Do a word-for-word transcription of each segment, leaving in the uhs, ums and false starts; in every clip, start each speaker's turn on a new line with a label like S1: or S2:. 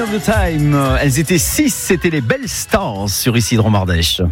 S1: Sign of the Time. Elles étaient six, c'était les belles stars sur Ici Dromardèche.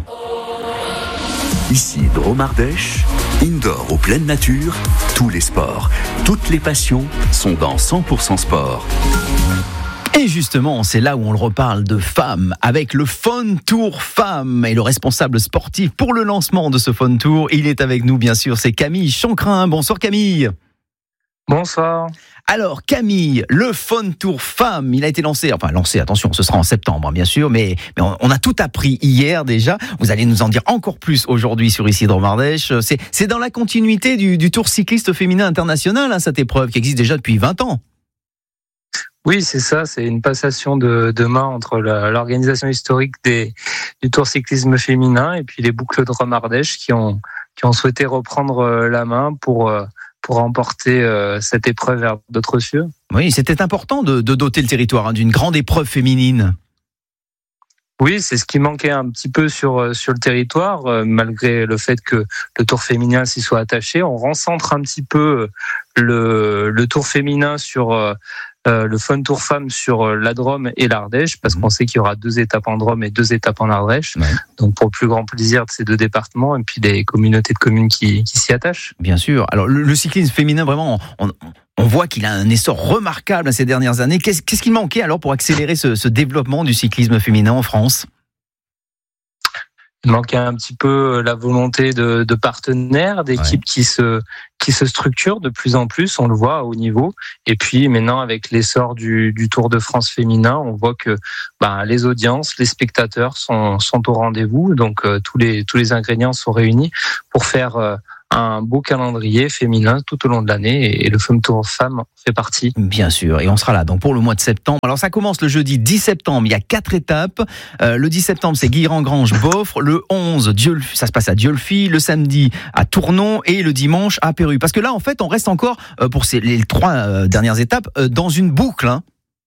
S2: Ici Dromardèche, indoor ou pleine nature, tous les sports, toutes les passions sont dans cent pour cent sport.
S1: Et justement, c'est là où on le reparle de femmes, avec le Fun Tour Femmes. Et le responsable sportif pour le lancement de ce Fun Tour, il est avec nous bien sûr, c'est Camille Chancrin. Bonsoir Camille.
S3: Bonsoir.
S1: Alors Camille, le Fun Tour Femmes, il a été lancé, enfin lancé, attention, ce sera en septembre bien sûr, mais, mais on, on a tout appris hier déjà. Vous allez nous en dire encore plus aujourd'hui sur Ici Dromardèche. C'est, c'est dans la continuité du, du Tour cycliste féminin international, hein, cette épreuve qui existe déjà depuis vingt ans.
S3: Oui, c'est ça, c'est une passation de, de main entre la, l'organisation historique des, du Tour cyclisme féminin et puis les boucles de Dromardèche qui ont, qui ont souhaité reprendre la main pour... pour remporter euh, cette épreuve vers d'autres cieux.
S1: Oui, c'était important de, de doter le territoire hein, d'une grande épreuve féminine.
S3: Oui, c'est ce qui manquait un petit peu sur, sur le territoire, euh, malgré le fait que le Tour féminin s'y soit attaché. On recentre un petit peu le, le Tour féminin sur... Euh, Euh, le Fun Tour Femmes sur euh, la Drôme et l'Ardèche, parce qu'on sait qu'il y aura deux étapes en Drôme et deux étapes en Ardèche. Ouais. Donc pour le plus grand plaisir de ces deux départements et puis des communautés de communes qui, qui s'y attachent.
S1: Bien sûr. Alors le, le cyclisme féminin, vraiment, on, on voit qu'il a un essor remarquable ces dernières années. Qu'est-ce, qu'est-ce qui manquait alors pour accélérer ce, ce développement du cyclisme féminin en France ?
S3: Il manquait un petit peu la volonté de, de partenaires, d'équipes ouais. qui se qui se structurent de plus en plus, on le voit à haut niveau. Et puis maintenant, avec l'essor du, du Tour de France féminin, on voit que bah, les audiences, les spectateurs sont sont au rendez-vous. Donc euh, tous les tous les ingrédients sont réunis pour faire euh, un beau calendrier féminin tout au long de l'année et le Fun Tour Femmes fait partie.
S1: Bien sûr, et on sera là donc pour le mois de septembre. Alors ça commence le jeudi dix septembre, il y a quatre étapes. Euh, le dix septembre, c'est Guilherand-Granges-Boffre. Le onze, Dieulfi, ça se passe à Dieulfi. Le samedi, à Tournon. Et le dimanche, à Pérus. Parce que là, en fait, on reste encore, euh, pour ces, les trois euh, dernières étapes, euh, dans une boucle, hein.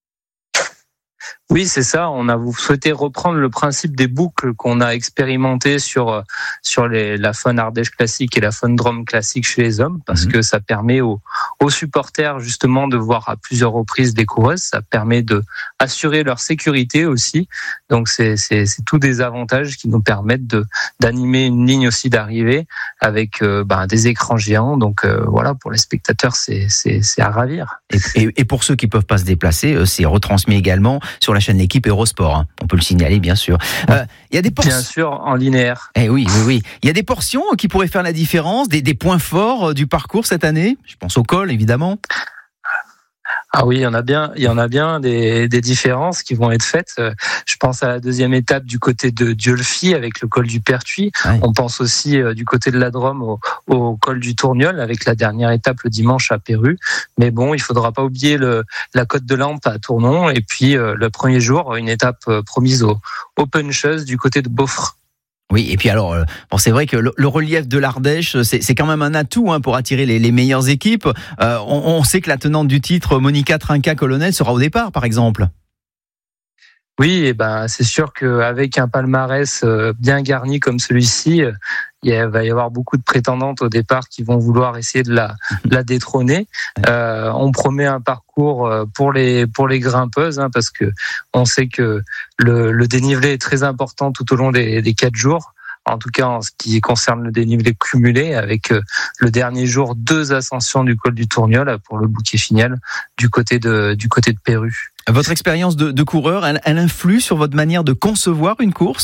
S3: Oui, c'est ça. On a souhaité reprendre le principe des boucles qu'on a expérimenté sur sur les, la Fun Ardèche classique et la Fun Drôme classique chez les hommes, parce mmh. que ça permet aux, aux supporters justement de voir à plusieurs reprises des coureuses. Ça permet de assurer leur sécurité aussi. Donc c'est c'est c'est tous des avantages qui nous permettent de d'animer une ligne aussi d'arrivée avec euh, ben, des écrans géants. Donc euh, voilà, pour les spectateurs, c'est c'est c'est à ravir.
S1: Et, et, et pour ceux qui peuvent pas se déplacer, c'est retransmis également sur la chaîne L'équipe Eurosport, hein. On peut le signaler bien sûr. Euh, il y a des portions.
S3: Bien sûr, en linéaire.
S1: Eh oui, oui, oui. Il y a des portions qui pourraient faire la différence, des, des points forts du parcours cette année. Je pense au col, évidemment.
S3: Ah oui, il y en a bien, il y en a bien des, des différences qui vont être faites. Je pense à la deuxième étape du côté de Dieulfi avec le col du Pertuis. Ouais. On pense aussi du côté de la Drôme au, au col du Tourniol avec la dernière étape le dimanche à Pérus. Mais bon, il faudra pas oublier le, la côte de Lampe à Tournon et puis le premier jour, une étape promise au, au Puncheuse du côté de Boffre.
S1: Oui, et puis alors, bon, c'est vrai que le, le relief de l'Ardèche, c'est, c'est quand même un atout hein, pour attirer les, les meilleures équipes. Euh, on, on sait que la tenante du titre, Monica Trinca-Colonel, sera au départ, par exemple.
S3: Oui, et ben c'est sûr qu'avec un palmarès bien garni comme celui-ci, il va y avoir beaucoup de prétendantes au départ qui vont vouloir essayer de la, de la détrôner. Euh, on promet un parcours pour les pour les grimpeuses hein, parce que on sait que le, le dénivelé est très important tout au long des, des quatre jours. En tout cas, en ce qui concerne le dénivelé cumulé, avec le dernier jour deux ascensions du col du Tourniol pour le bouquet final du côté de du côté de Pérus.
S1: Votre expérience de, de coureur, elle, elle influe sur votre manière de concevoir une course ?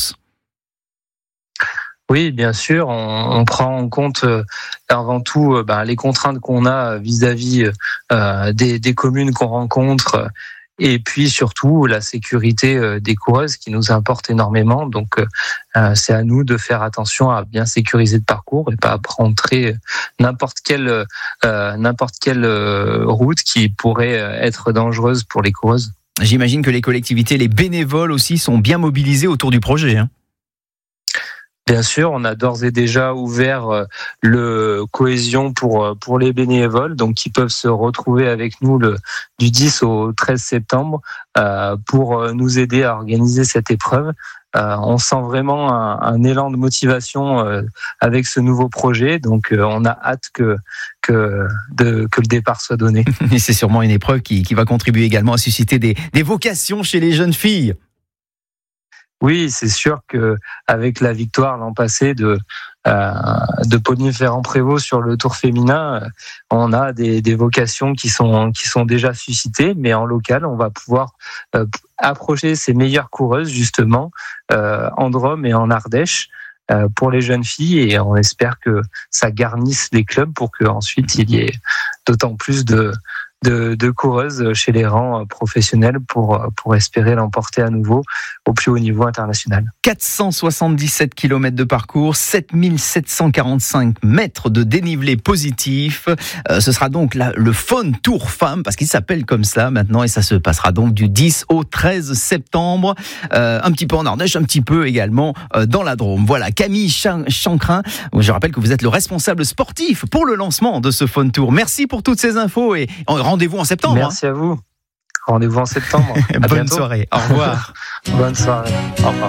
S3: Oui, bien sûr, on, on prend en compte euh, avant tout euh, bah, les contraintes qu'on a vis-à-vis euh, des, des communes qu'on rencontre euh, et puis surtout la sécurité euh, des coureuses qui nous importe énormément. Donc euh, c'est à nous de faire attention à bien sécuriser le parcours et pas à rentrer n'importe quelle euh, n'importe quelle euh, route qui pourrait être dangereuse pour les coureuses.
S1: J'imagine que les collectivités, les bénévoles aussi sont bien mobilisés autour du projet, hein.
S3: Bien sûr, on a d'ores et déjà ouvert le cohésion pour pour les bénévoles, donc qui peuvent se retrouver avec nous le du dix au treize septembre euh, pour nous aider à organiser cette épreuve. Euh, on sent vraiment un, un élan de motivation euh, avec ce nouveau projet, donc euh, on a hâte que que de, que le départ soit donné.
S1: Et c'est sûrement une épreuve qui qui va contribuer également à susciter des des vocations chez les jeunes filles.
S3: Oui, c'est sûr que avec la victoire l'an passé de euh, de Pauline Ferrand-Prévot sur le Tour féminin, on a des, des vocations qui sont qui sont déjà suscitées, mais en local, on va pouvoir euh, approcher ces meilleures coureuses justement euh, en Drôme et en Ardèche euh, pour les jeunes filles, et on espère que ça garnisse les clubs pour que ensuite il y ait d'autant plus de De, de coureuses chez les rangs professionnels pour, pour espérer l'emporter à nouveau au plus haut niveau international.
S1: quatre cent soixante-dix-sept kilomètres de parcours, sept mille sept cent quarante-cinq mètres de dénivelé positif. Euh, ce sera donc la, le Fun Tour Femmes, parce qu'il s'appelle comme ça maintenant, et ça se passera donc du dix au treize septembre, euh, un petit peu en Ardèche, un petit peu également euh, dans la Drôme. Voilà, Camille Chancrin, je rappelle que vous êtes le responsable sportif pour le lancement de ce Fun Tour. Merci pour toutes ces infos et rendez-vous en septembre.
S3: Merci hein. à vous. Rendez-vous en septembre. À
S1: Bonne
S3: bientôt.
S1: soirée. Au revoir.
S3: Bonne soirée. Au revoir.